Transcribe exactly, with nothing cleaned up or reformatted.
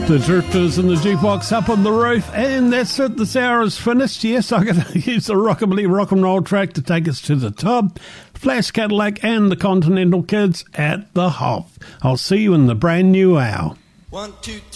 The Drifters and the Jukebox up on the roof, and that's it. This hour is finished. Yes, I'm going to use the Rockabilly Rock and Roll track to take us to the top. Flash Cadillac and the Continental Kids at the Hop. I'll see you in the brand new hour. One, two,